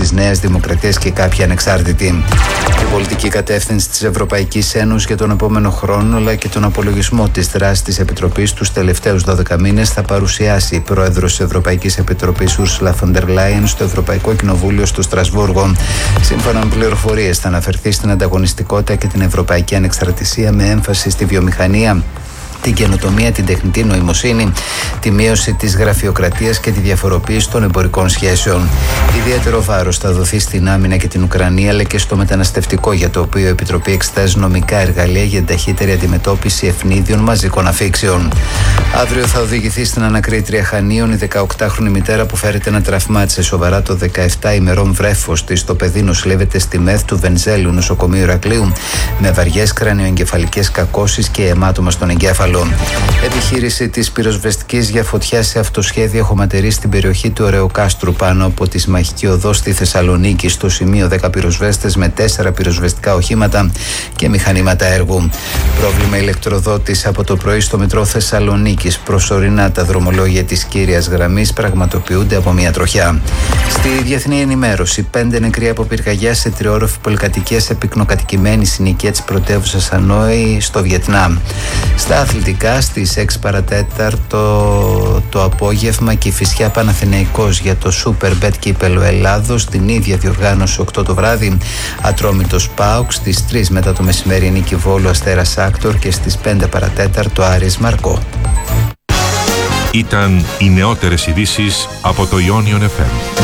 της Νέας Δημοκρατίας και κάποιοι ανεξάρτητοι. Η πολιτική κατεύθυνση της Ευρωπαϊκής Ένωσης για τον επόμενο χρόνο, αλλά και τον απολογισμό της δράσης της Επιτροπής τους τελευταίους 12 μήνες θα παρουσιάσει η Πρόεδρος της Ευρωπαϊκής Επιτροπής Ursula von der Leyen στο Ευρωπαϊκό Κοινοβούλιο στο Στρασβούργο. Σύμφωνα με πληροφορίες, θα αναφερθεί στην ανταγωνιστικότητα και την ευρωπαϊκή ανεξαρτησία με έμφαση στη βιομηχανία, την καινοτομία, την τεχνητή νοημοσύνη, τη μείωση της γραφειοκρατίας και τη διαφοροποίηση των εμπορικών σχέσεων. Ιδιαίτερο βάρος θα δοθεί στην άμυνα και την Ουκρανία, αλλά και στο μεταναστευτικό, για το οποίο η Επιτροπή εξετάζει νομικά εργαλεία για ταχύτερη αντιμετώπιση ευνίδιων μαζικών αφήξεων. Αύριο θα οδηγηθεί στην ανακρίτρια Χανίων η 18χρονη μητέρα που φέρεται να τραυμάτισε σοβαρά το 17 ημερών βρέφος της. Το παιδί νοσηλεύεται στη ΜΕΘ του Βενζέλου νοσοκομείου Ηρακλείου με βαριές κρανιοεγκεφαλικές κακώσεις και αιμάτωμα στον εγκέφαλο. Επιχείρηση της πυροσβεστικής για φωτιά σε αυτοσχέδια χωματερή στην περιοχή του Ωρεοκάστρου πάνω από τη Συμμαχική Οδό στη Θεσσαλονίκη. Στο σημείο 10 πυροσβέστες με 4 πυροσβεστικά οχήματα και μηχανήματα έργου. Πρόβλημα ηλεκτροδότης από το πρωί στο μετρό Θεσσαλονίκης. Προσωρινά τα δρομολόγια της κύριας γραμμής πραγματοποιούνται από μια τροχιά. Στη διεθνή ενημέρωση, 5 νεκροί από πυρκαγιά σε τριόροφη πολυκατοικία σε πυκνοκατοικημένη συνοικία της πρωτεύουσας Χανόη στο Βιετνάμ. Στα αθλητικά, στις 6 παρατέταρτο το απόγευμα, Κηφισιά Παναθηναϊκός για το Super Bet Κύπελλο Ελλάδος. Την ίδια διοργάνωση 8 το βράδυ, Ατρόμητος ΠΑΟΚ. Στις 3 μετά το μεσημέρι, Νίκη Βόλου Αστέρας Άκτορ και στις 5 παρατέταρτο Άρης Μαρκό. Ήταν οι νεότερες ειδήσεις από το Ionion FM.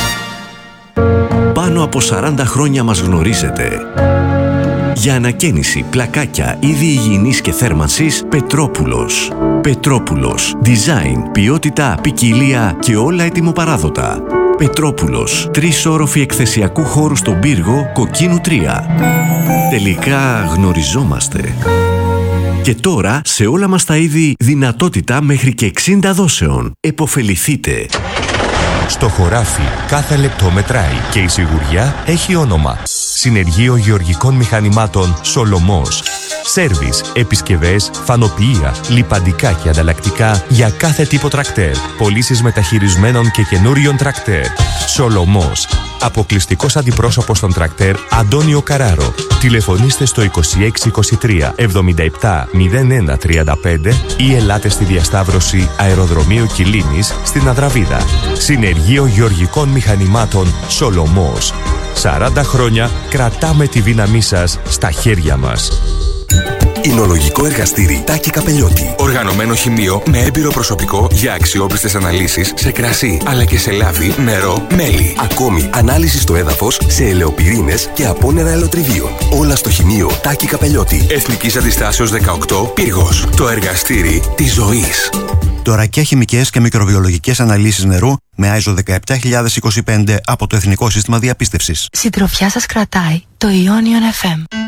Πάνω από 40 χρόνια μας γνωρίζετε. Για ανακαίνιση, πλακάκια, είδη υγιεινής και θέρμανσης, Πετρόπουλος. Πετρόπουλος. Design, ποιότητα, ποικιλία και όλα ετοιμοπαράδοτα. Πετρόπουλος. 3 όροφοι εκθεσιακού χώρου στον πύργο, Κοκκίνου 3. Τελικά γνωριζόμαστε. Και τώρα σε όλα μας τα είδη δυνατότητα μέχρι και 60 δόσεων. Εποφεληθείτε. Στο χωράφι κάθε λεπτό μετράει και η σιγουριά έχει όνομα. Συνεργείο Γεωργικών Μηχανημάτων Σολομός. Σέρβις, επισκευές, φανοποιεία, λιπαντικά και ανταλλακτικά για κάθε τύπο τρακτέρ. Πωλήσεις μεταχειρισμένων και καινούριων τρακτέρ. Σολομός. Αποκλειστικός αντιπρόσωπος των τρακτέρ Αντώνιο Καράρο. Τηλεφωνήστε στο 2623 77 01 35 ή ελάτε στη διασταύρωση Αεροδρομίου Κιλίνης στην Αδραβίδα. Συνεργείο Γεωργικών Μηχανημάτων Σολομός. 40 χρόνια κρατάμε τη δύναμή σας στα χέρια μας. Εινολογικό εργαστήρι Τάκη Καπελιώτη. Οργανωμένο χημείο με έμπειρο προσωπικό για αξιόπιστες αναλύσεις σε κρασί, αλλά και σε λάδι, νερό, μέλι. Ακόμη, ανάλυση στο έδαφος σε ελαιοπυρήνες και απόνερα ελαιοτριβίων. Όλα στο χημείο Τάκη Καπελιώτη. Εθνικής Αντιστάσεως 18, Πύργος. Το εργαστήρι της ζωής. Τωρακιά χημικές και μικροβιολογικές αναλύσεις νερού με ISO 17025 από το Εθνικό Σύστημα Διαπίστευσης. Συντροφιά σας κρατάει το Ionion FM.